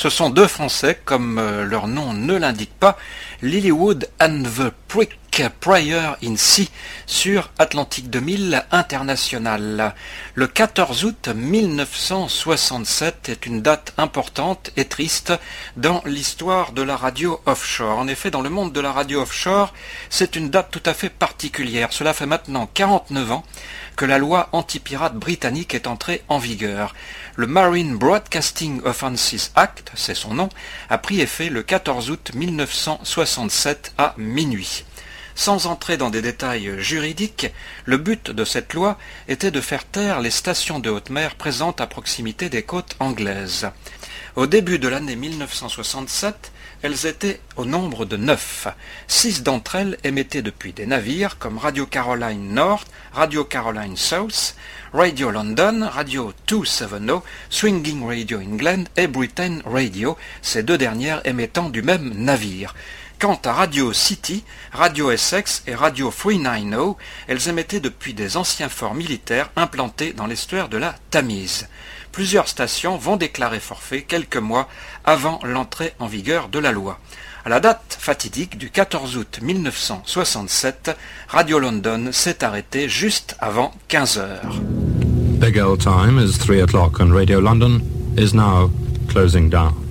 Ce sont deux Français, comme leur nom ne l'indique pas, Lilywood and the Prick Prior in Sea sur Atlantique 2000 International. Le 14 août 1967 est une date importante et triste dans l'histoire de la radio offshore. En effet, dans le monde de la radio offshore, c'est une date tout à fait particulière. Cela fait maintenant 49 ans que la loi anti-pirate britannique est entrée en vigueur. Le Marine Broadcasting Offences Act, c'est son nom, a pris effet le 14 août 1967 à minuit. Sans entrer dans des détails juridiques, le but de cette loi était de faire taire les stations de haute mer présentes à proximité des côtes anglaises. Au début de l'année 1967, elles étaient au nombre de 9. 6 d'entre elles émettaient depuis des navires comme Radio Caroline North, Radio Caroline South, Radio London, Radio 270, Swinging Radio England et Britain Radio, ces deux dernières émettant du même navire. Quant à Radio City, Radio Essex et Radio 390, elles émettaient depuis des anciens forts militaires implantés dans l'estuaire de la Tamise. Plusieurs stations vont déclarer forfait quelques mois avant l'entrée en vigueur de la loi. À la date fatidique du 14 août 1967, Radio London s'est arrêtée juste avant 15 heures. Big L time is 3 o'clock and Radio London is now closing down.